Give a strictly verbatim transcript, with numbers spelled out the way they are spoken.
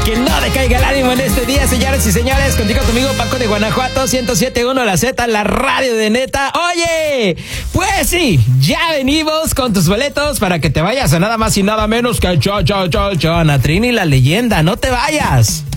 Que no decaiga el ánimo en este día, señores y señores. Contigo tu amigo Paco de Guanajuato, ciento siete punto uno La Z, la radio de neta. Oye, pues sí, ya venimos con tus boletos para que te vayas a nada más y nada menos que Cho, Cho, Cho, Cho, Natrini, la leyenda. No te vayas.